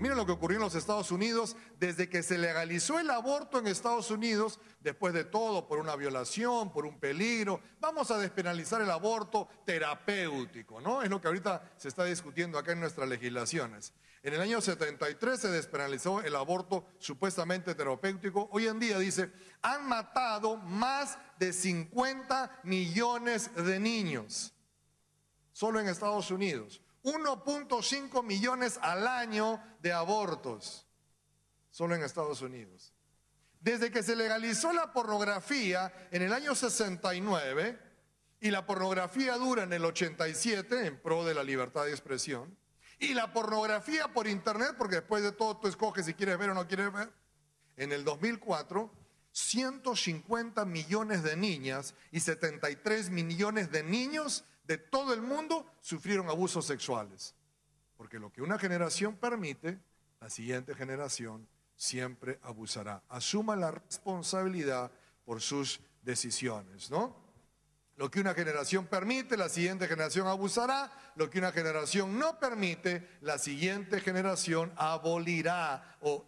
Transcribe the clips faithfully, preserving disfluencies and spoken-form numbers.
Miren lo que ocurrió en los Estados Unidos desde que se legalizó el aborto en Estados Unidos, después de todo, por una violación, por un peligro. Vamos a despenalizar el aborto terapéutico, ¿no? Es lo que ahorita se está discutiendo acá en nuestras legislaciones. En el año setenta y tres se despenalizó el aborto supuestamente terapéutico. Hoy en día, dice, han matado más de cincuenta millones de niños, solo en Estados Unidos. uno punto cinco millones al año de abortos, solo en Estados Unidos. Desde que se legalizó la pornografía en el año sesenta y nueve, y la pornografía dura en el ochenta y siete, en pro de la libertad de expresión, y la pornografía por internet, porque después de todo tú escoges si quieres ver o no quieres ver, en el dos mil cuatro, ciento cincuenta millones de niñas y setenta y tres millones de niños de todo el mundo sufrieron abusos sexuales. Porque lo que una generación permite, la siguiente generación siempre abusará. Asuma la responsabilidad por sus decisiones, ¿no? Lo que una generación permite, la siguiente generación abusará. Lo que una generación no permite, la siguiente generación abolirá o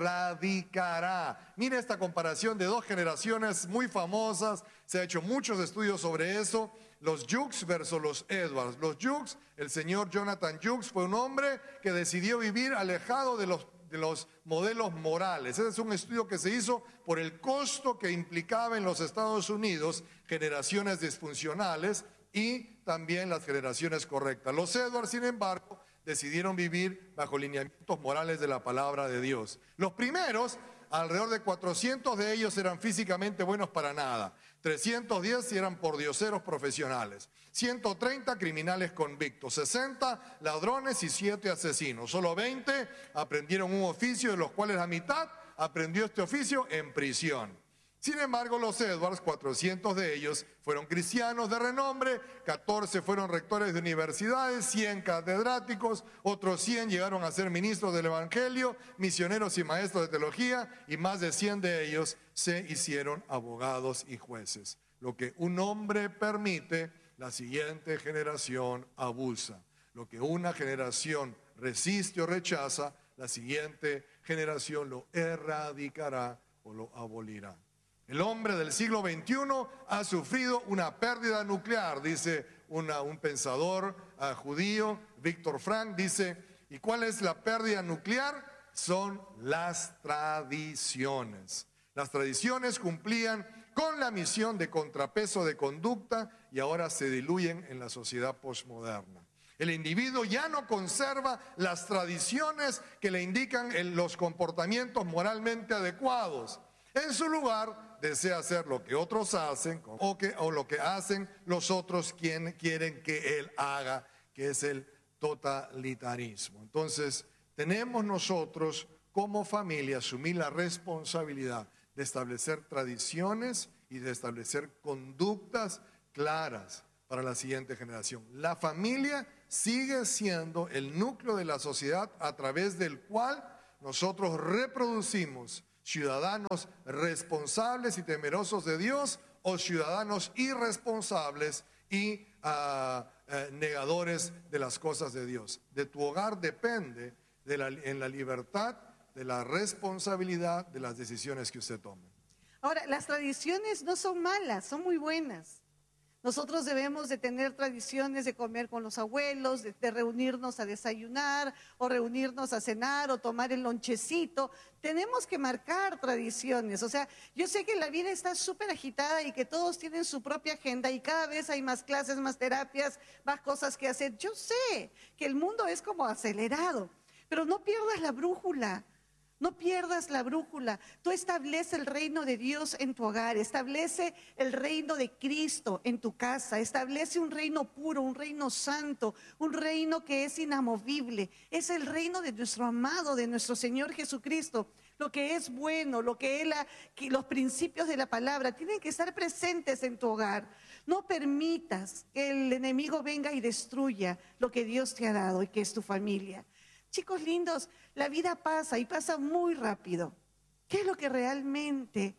erradicará. Mira esta comparación de dos generaciones muy famosas. Se han hecho muchos estudios sobre eso. Los Hughes versus los Edwards. Los Hughes, el señor Jonathan Hughes, fue un hombre que decidió vivir alejado de los de los modelos morales. Ese es un estudio que se hizo por el costo que implicaba en los Estados Unidos generaciones disfuncionales y también las generaciones correctas. Los Edwards, sin embargo, decidieron vivir bajo lineamientos morales de la palabra de Dios. Los primeros, alrededor de cuatrocientos de ellos eran físicamente buenos para nada. trescientos diez eran pordioseros profesionales. ciento treinta criminales convictos. sesenta ladrones y siete asesinos. Solo veinte aprendieron un oficio, de los cuales la mitad aprendió este oficio en prisión. Sin embargo, los Edwards, cuatrocientos de ellos fueron cristianos de renombre, catorce fueron rectores de universidades, cien catedráticos, otros cien llegaron a ser ministros del Evangelio, misioneros y maestros de teología, y más de cien de ellos se hicieron abogados y jueces. Lo que un hombre permite, la siguiente generación abusa. Lo que una generación resiste o rechaza, la siguiente generación lo erradicará o lo abolirá. El hombre del siglo veintiuno ha sufrido una pérdida nuclear, dice una, un pensador uh, judío, Víctor Frank, dice, ¿y cuál es la pérdida nuclear? Son las tradiciones. Las tradiciones cumplían con la misión de contrapeso de conducta y ahora se diluyen en la sociedad posmoderna. El individuo ya no conserva las tradiciones que le indican el, los comportamientos moralmente adecuados. En su lugar, desea hacer lo que otros hacen o, que, o lo que hacen los otros quien quieren que él haga, que es el totalitarismo. Entonces, tenemos nosotros como familia asumir la responsabilidad de establecer tradiciones y de establecer conductas claras para la siguiente generación. La familia sigue siendo el núcleo de la sociedad a través del cual nosotros reproducimos ciudadanos responsables y temerosos de Dios o ciudadanos irresponsables y uh, uh, negadores de las cosas de Dios. De tu hogar depende de la, en la libertad de la responsabilidad de las decisiones que usted tome. Ahora, las tradiciones no son malas, son muy buenas. Nosotros debemos de tener tradiciones de comer con los abuelos, de, de reunirnos a desayunar o reunirnos a cenar o tomar el lonchecito. Tenemos que marcar tradiciones. O sea, yo sé que la vida está súper agitada y que todos tienen su propia agenda y cada vez hay más clases, más terapias, más cosas que hacer. Yo sé que el mundo es como acelerado, pero no pierdas la brújula. No pierdas la brújula. Tú establece el reino de Dios en tu hogar, establece el reino de Cristo en tu casa, establece un reino puro, un reino santo, un reino que es inamovible. Es el reino de nuestro amado, de nuestro Señor Jesucristo. Lo que es bueno, lo que es la, que los principios de la palabra tienen que estar presentes en tu hogar. No permitas que el enemigo venga y destruya lo que Dios te ha dado y que es tu familia. Chicos lindos, la vida pasa y pasa muy rápido. ¿Qué es lo que realmente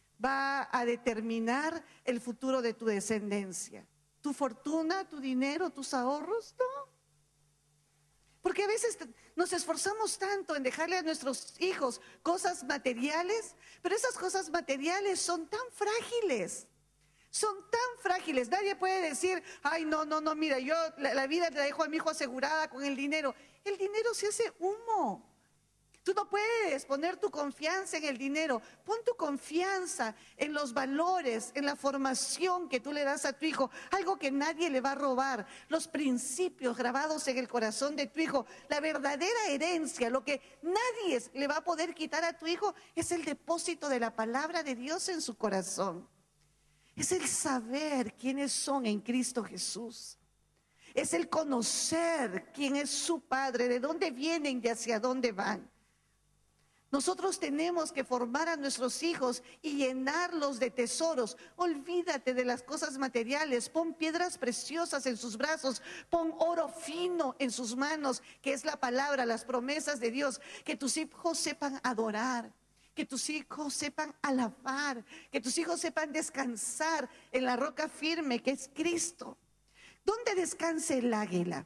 va a determinar el futuro de tu descendencia? ¿Tu fortuna, tu dinero, tus ahorros? No. Porque a veces nos esforzamos tanto en dejarle a nuestros hijos cosas materiales, pero esas cosas materiales son tan frágiles. Son tan frágiles. Nadie puede decir, ay, no, no, no, mira, yo la, la vida la dejo a mi hijo asegurada con el dinero. El dinero se hace humo. Tú no puedes poner tu confianza en el dinero. Pon tu confianza en los valores, en la formación que tú le das a tu hijo. Algo que nadie le va a robar. Los principios grabados en el corazón de tu hijo. La verdadera herencia, lo que nadie le va a poder quitar a tu hijo, es el depósito de la palabra de Dios en su corazón. Es el saber quiénes son en Cristo Jesús. Es el conocer quién es su Padre, de dónde vienen y hacia dónde van. Nosotros tenemos que formar a nuestros hijos y llenarlos de tesoros. Olvídate de las cosas materiales. Pon piedras preciosas en sus brazos. Pon oro fino en sus manos, que es la palabra, las promesas de Dios. Que tus hijos sepan adorar. Que tus hijos sepan alabar. Que tus hijos sepan descansar en la roca firme que es Cristo. ¿Dónde descansa el águila?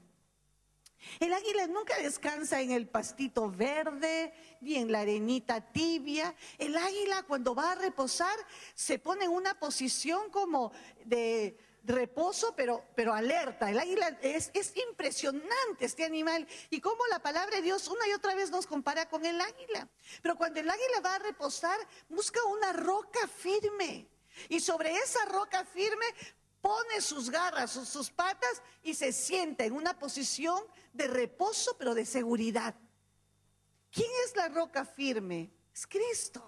El águila nunca descansa en el pastito verde ni en la arenita tibia. El águila, cuando va a reposar, se pone en una posición como de reposo, pero, pero alerta. El águila es, es impresionante, este animal, y cómo la palabra de Dios una y otra vez nos compara con el águila. Pero cuando el águila va a reposar, busca una roca firme, y sobre esa roca firme pone sus garras, sus, sus patas, y se sienta en una posición de reposo, pero de seguridad. ¿Quién es la roca firme? Es Cristo.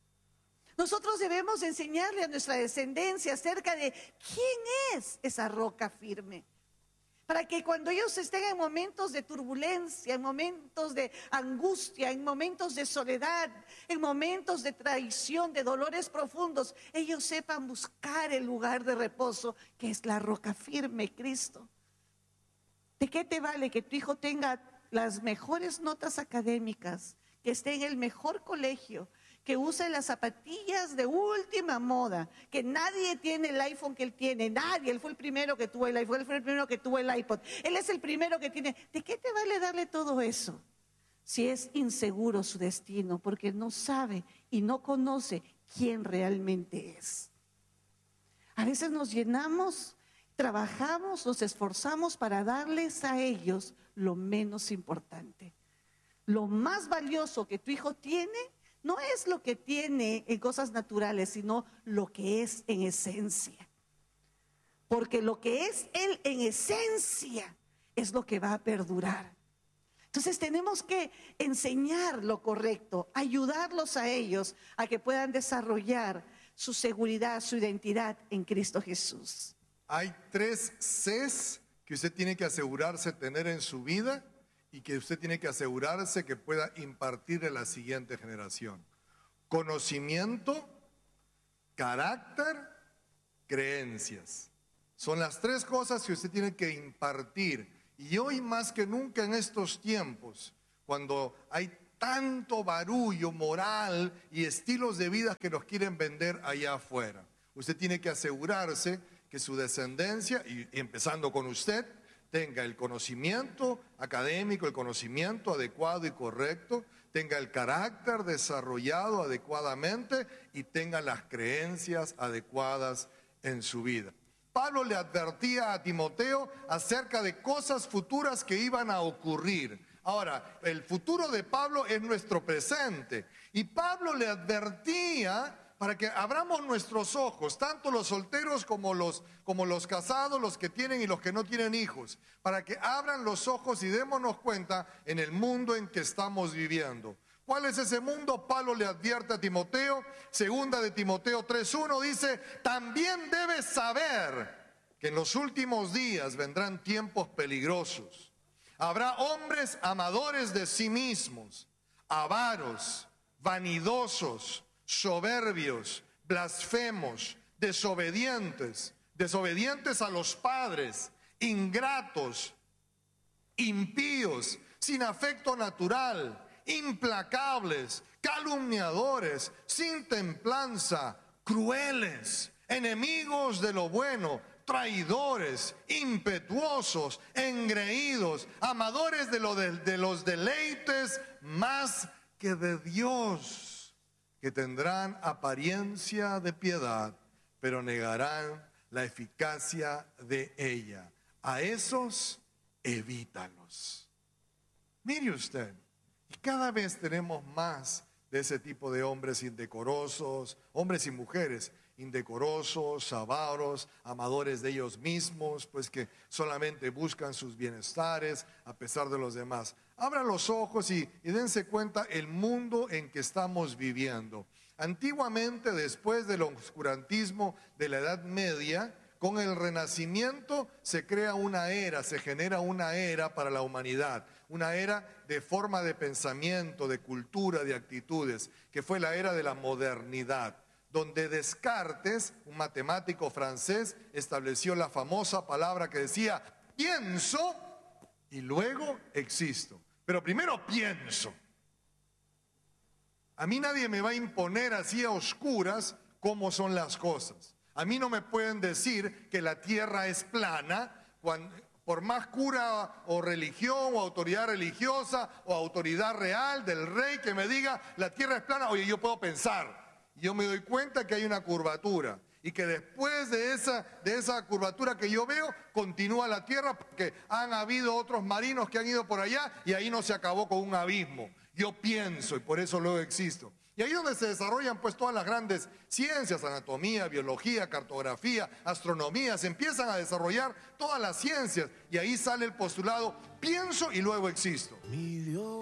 Nosotros debemos enseñarle a nuestra descendencia acerca de quién es esa roca firme, para que cuando ellos estén en momentos de turbulencia, en momentos de angustia, en momentos de soledad, en momentos de traición, de dolores profundos, ellos sepan buscar el lugar de reposo, que es la roca firme, Cristo. ¿De qué te vale que tu hijo tenga las mejores notas académicas, que esté en el mejor colegio, que use las zapatillas de última moda, que nadie tiene el iPhone que él tiene? Nadie. Él fue el primero que tuvo el iPhone, él fue el primero que tuvo el iPod, él es el primero que tiene. ¿De qué te vale darle todo eso si es inseguro su destino? Porque no sabe y no conoce quién realmente es. A veces nos llenamos, trabajamos, nos esforzamos para darles a ellos lo menos importante. Lo más valioso que tu hijo tiene no es lo que tiene en cosas naturales, sino lo que es en esencia. Porque lo que es él en esencia es lo que va a perdurar. Entonces tenemos que enseñar lo correcto, ayudarlos a ellos a que puedan desarrollar su seguridad, su identidad en Cristo Jesús. Hay tres Cs que usted tiene que asegurarse tener en su vida y que usted tiene que asegurarse que pueda impartir a la siguiente generación: conocimiento, carácter, creencias. Son las tres cosas que usted tiene que impartir. Y hoy más que nunca en estos tiempos, cuando hay tanto barullo moral y estilos de vida que nos quieren vender allá afuera, usted tiene que asegurarse que su descendencia, y empezando con usted, tenga el conocimiento académico, el conocimiento adecuado y correcto, tenga el carácter desarrollado adecuadamente y tenga las creencias adecuadas en su vida. Pablo le advertía a Timoteo acerca de cosas futuras que iban a ocurrir. Ahora, el futuro de Pablo es nuestro presente, y Pablo le advertía para que abramos nuestros ojos, tanto los solteros como los, como los casados, los que tienen y los que no tienen hijos, para que abran los ojos y démonos cuenta en el mundo en que estamos viviendo. ¿Cuál es ese mundo? Pablo le advierte a Timoteo. Segunda de Timoteo tres uno dice: también debes saber que en los últimos días vendrán tiempos peligrosos. Habrá hombres amadores de sí mismos, avaros, vanidosos, soberbios, blasfemos, desobedientes, desobedientes a los padres, ingratos, impíos, sin afecto natural, implacables, calumniadores, sin templanza, crueles, enemigos de lo bueno, traidores, impetuosos, engreídos, amadores de, lo de, de los deleites más que de Dios, que tendrán apariencia de piedad, pero negarán la eficacia de ella. A esos, evítalos. Mire usted, y cada vez tenemos más de ese tipo de hombres indecorosos, hombres y mujeres indecorosos, avaros, amadores de ellos mismos, pues que solamente buscan sus bienestares a pesar de los demás. Abran los ojos y, y dense cuenta el mundo en que estamos viviendo. Antiguamente, después del oscurantismo de la Edad Media, con el Renacimiento se crea una era, se genera una era para la humanidad, una era de forma de pensamiento, de cultura, de actitudes, que fue la era de la modernidad, donde Descartes, un matemático francés, estableció la famosa palabra que decía, pienso y luego existo. Pero primero pienso. A mí nadie me va a imponer así a oscuras cómo son las cosas. A mí no me pueden decir que la tierra es plana, cuando, por más cura o religión o autoridad religiosa o autoridad real del rey que me diga la tierra es plana. Oye, yo puedo pensar. Yo me doy cuenta que hay una curvatura y que después de esa, de esa curvatura que yo veo, continúa la tierra porque han habido otros marinos que han ido por allá y ahí no se acabó con un abismo. Yo pienso y por eso luego existo. Y ahí es donde se desarrollan pues todas las grandes ciencias, anatomía, biología, cartografía, astronomía, se empiezan a desarrollar todas las ciencias y ahí sale el postulado, pienso y luego existo.